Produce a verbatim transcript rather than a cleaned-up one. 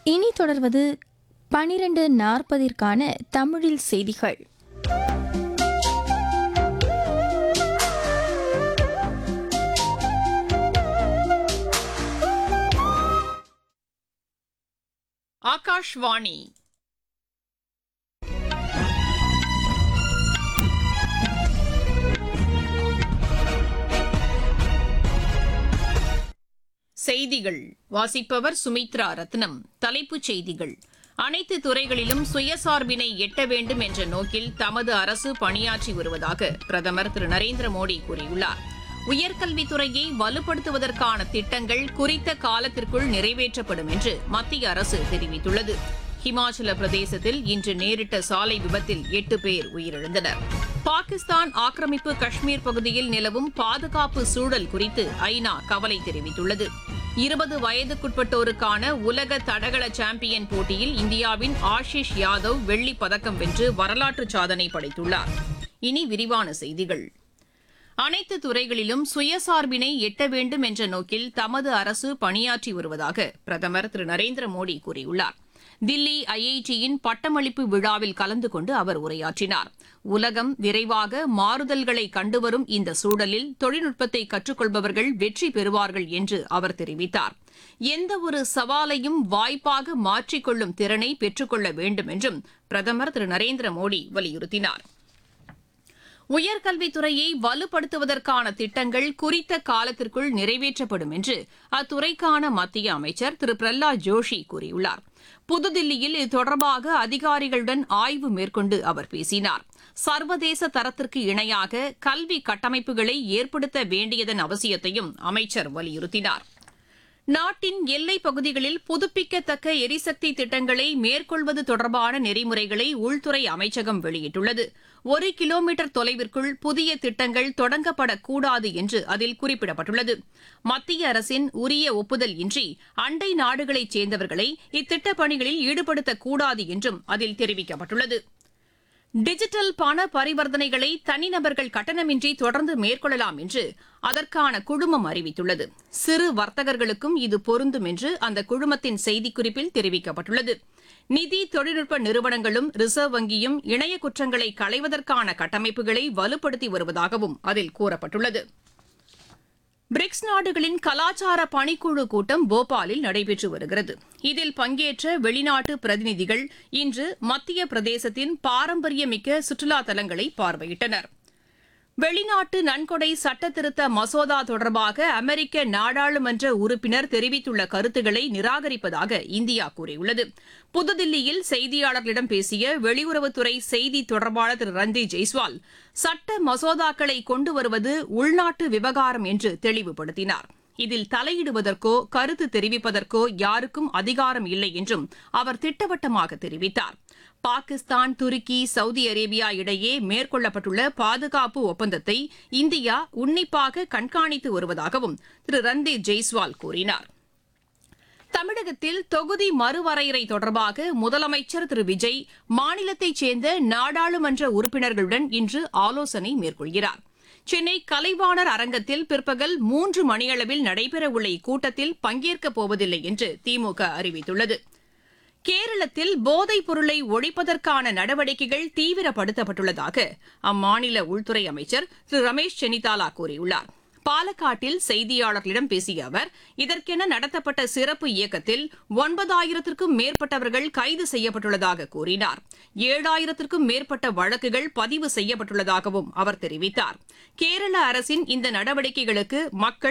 இனி தொடர்வது பனிரெண்டு நாற்பதிற்கான தமிழில் செய்திகள். ஆகாஷ்வாணி செய்திகள் வாசிப்பவர் சுமித்ரா ரத்னம். தலைப்புச் செய்திகள்: அனைத்து துறைகளிலும் சுயசார்பினை எட்ட வேண்டும் என்ற நோக்கில் தமது அரசு பணியாற்றி வருவதாக பிரதமர் திரு நரேந்திர மோடி கூறியுள்ளார். உயர்கல்வித்துறையை வலுப்படுத்துவதற்கான திட்டங்கள் குறித்த காலத்திற்குள் நிறைவேற்றப்படும் என்று மத்திய அரசு தெரிவித்துள்ளது. ஹிமாச்சல பிரதேசத்தில் இன்று நேரிட்ட சாலை விபத்தில் எட்டு பேர் உயிரிழந்தனர். பாகிஸ்தான் ஆக்கிரமிப்பு காஷ்மீர் பகுதியில் நிலவும் பாதுகாப்பு சூழல் குறித்து ஐநா கவலை தெரிவித்துள்ளது. இருபது வயதுக்குட்பட்டோருக்கான உலக தடகள சாம்பியன் போட்டியில் இந்தியாவின் ஆஷிஷ் யாதவ் வெள்ளிப் பதக்கம் வென்று வரலாற்று சாதனை படைத்துள்ளார். இனி விரிவான செய்திகள். அனைத்து துறைகளிலும் சுயசார்பினை எட்ட வேண்டும் என்ற நோக்கில் தமது அரசு பணியாற்றி வருவதாக பிரதமர் திரு நரேந்திர மோடி கூறியுள்ளார். தில்லி ஐஐடியின் பட்டமளிப்பு விழாவில் கலந்து கொண்டு அவர் உரையாற்றினார். உலகம் விரைவாக மாறுதல்களை கண்டுவரும் இந்த சூழலில் தொழில்நுட்பத்தை கற்றுக்கொள்பவர்கள் வெற்றி பெறுவார்கள் என்று அவர் தெரிவித்தார். எந்தவொரு சவாலையும் வாய்ப்பாக மாற்றிக்கொள்ளும் திறனை பெற்றுக்கொள்ள வேண்டும் என்றும் பிரதமர் திரு நரேந்திர மோடி வலியுறுத்தினார். உயர்கல்வித்துறையை வலுப்படுத்துவதற்கான திட்டங்கள் குறித்த காலத்திற்குள் நிறைவேற்றப்படும் என்று அத்துறைக்கான மத்திய அமைச்சர் திரு பிரஹ்லாத் ஜோஷி கூறியுள்ளார். புதுதில்லியில் இது தொடர்பாக அதிகாரிகளுடன் ஆய்வு மேற்கொண்டு அவர் பேசினார். சர்வதேச தரத்திற்கு இணையாக கல்வி கட்டமைப்புகளை ஏற்படுத்த வேண்டியதன் அவசியத்தையும் அமைச்சர் வலியுறுத்தினார். நாட்டின் எல்லைப் பகுதிகளில் புதுப்பிக்கத்தக்க எரிசக்தி திட்டங்களை மேற்கொள்வது தொடர்பான நெறிமுறைகளை உள்துறை அமைச்சகம் வெளியிட்டுள்ளது. ஒரு கிலோமீட்டர் தொலைவிற்குள் புதிய திட்டங்கள் தொடங்கப்படக்கூடாது என்று அதில் குறிப்பிடப்பட்டுள்ளது. மத்திய அரசின் உரிய ஒப்புதல் இன்றி அண்டை நாடுகளைச் சேர்ந்தவர்களை இத்திட்டப் பணிகளில் ஈடுபடுத்தக்கூடாது என்றும் அதில் தெரிவிக்கப்பட்டுள்ளது. டிஜிட்டல் பண பரிவர்த்தனைகளை தனிநபர்கள் கட்டணமின்றி தொடர்ந்து மேற்கொள்ளலாம் என்று அதற்கான குழுமம் அறிவித்துள்ளது. சிறு வர்த்தகர்களுக்கும் இது பொருந்தும் என்று அந்த குழுமத்தின் செய்திக்குறிப்பில் தெரிவிக்கப்பட்டுள்ளது. நிதி தொழில்நுட்ப நிறுவனங்களும் ரிசர்வ் வங்கியும் இணைய குற்றங்களை களைவதற்கான கட்டமைப்புகளை வலுப்படுத்தி வருவதாகவும் அதில் கூறப்பட்டுள்ளது. பிரிக்ஸ் நாடுகளின் கலாச்சார பணிக்குழு கூட்டம் போபாலில் நடைபெற்று வருகிறது. இதில் பங்கேற்ற வெளிநாட்டு பிரதிநிதிகள் இன்று மத்திய பிரதேசத்தின் பாரம்பரியமிக்க சுற்றுலா தலங்களை பார்வையிட்டனர். வெளிநாட்டு நன்கொடை சட்டத்திருத்த மசோதா தொடர்பாக அமெரிக்க நாடாளுமன்ற உறுப்பினர் தெரிவித்துள்ள கருத்துக்களை நிராகரிப்பதாக இந்தியா கூறியுள்ளது. புதுதில்லியில் செய்தியாளர்களிடம் பேசிய வெளியுறவுத்துறை செய்தி தொடர்பாளர் திரு ரன்தீப் ஜெய்ஸ்வால் சட்ட மசோதாக்களை கொண்டு வருவது உள்நாட்டு விவகாரம் என்று தெளிவுபடுத்தினார். இதில் தலையிடுவதற்கோ கருத்து தெரிவிப்பதற்கோ யாருக்கும் அதிகாரம் இல்லை என்றும் அவர் திட்டவட்டமாக தெரிவித்தார். பாகிஸ்தான், துருக்கி, சவுதி அரேபியா இடையே மேற்கொள்ளப்பட்டுள்ள பாதுகாப்பு ஒப்பந்தத்தை இந்தியா உன்னிப்பாக கண்காணித்து வருவதாகவும் திரு ரன்தீப் ஜெய்ஸ்வால் கூறினார். தமிழகத்தில் தொகுதி மறுவரையறை தொடர்பாக முதலமைச்சர் திரு விஜய் மாநிலத்தைச் சேர்ந்த நாடாளுமன்ற உறுப்பினர்களுடன் இன்று ஆலோசனை மேற்கொள்கிறார். சென்னை கலைவாணர் அரங்கத்தில் பிற்பகல் மூன்று மணியளவில் நடைபெறவுள்ள இக்கூட்டத்தில் பங்கேற்கப் போவதில்லை என்று திமுக அறிவித்துள்ளது. கேரளத்தில் போதைப் பொருளை ஒழிப்பதற்கான நடவடிக்கைகள் தீவிரப்படுத்தப்பட்டுள்ளதாக அம்மாநில உள்துறை அமைச்சர் திரு ரமேஷ் சென்னிதாலா கூறியுள்ளார். பாலக்காட்டில் செய்தியாளர்களிடம் பேசிய அவர் இதற்கென நடத்தப்பட்ட சிறப்பு இயக்கத்தில் ஒன்பதாயிரத்திற்கும் மேற்பட்டவர்கள் கைது செய்யப்பட்டுள்ளதாக கூறினார். ஏழாயிரத்திற்கும் மேற்பட்ட வழக்குகள் பதிவு செய்யப்பட்டுள்ளதாகவும் அவர் தெரிவித்தார். கேரள அரசின் இந்த நடவடிக்கைகளுக்கு மக்கள்